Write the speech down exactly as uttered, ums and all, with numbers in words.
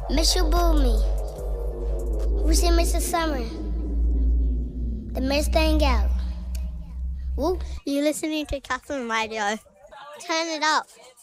Miss you, boo me. We see Mister Summer. The Miss thing out. Whoop. You're listening to Catherine Radio. Turn it up.